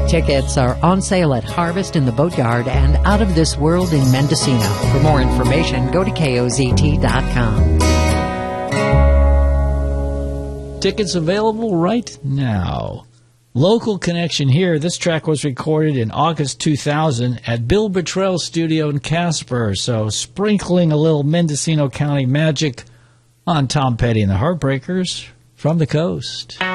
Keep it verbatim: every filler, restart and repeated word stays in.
Tickets are on sale at Harvest in the Boatyard and Out of This World in Mendocino. For more information, go to K O Z T dot com. Tickets available right now. Local connection here. This track was recorded in August two thousand at Bill Bottrell's studio in Casper. So sprinkling a little Mendocino County magic on Tom Petty and the Heartbreakers from the coast.